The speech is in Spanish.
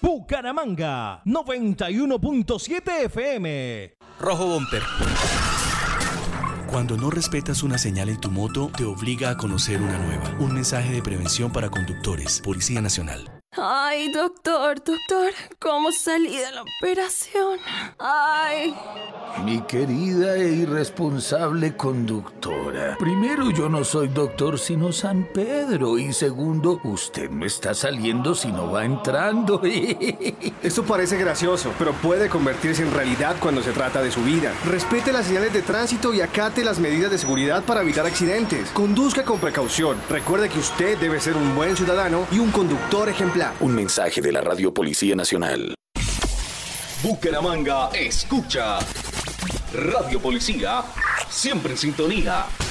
Bucaramanga, 91.7 FM. Rojo Bumper. Cuando no respetas una señal en tu moto, te obliga a conocer una nueva. Un mensaje de prevención para conductores. Policía Nacional. Ay, doctor, ¿cómo salí de la operación? Ay. Mi querida e irresponsable conductora. Primero, yo no soy doctor sino San Pedro. Y segundo, usted no está saliendo sino va entrando. Esto parece gracioso, pero puede convertirse en realidad cuando se trata de su vida. Respete las señales de tránsito y acate las medidas de seguridad para evitar accidentes. Conduzca con precaución. Recuerde que usted debe ser un buen ciudadano y un conductor ejemplar. Un mensaje de la Radio Policía Nacional. Bucaramanga escucha Radio Policía, siempre en sintonía.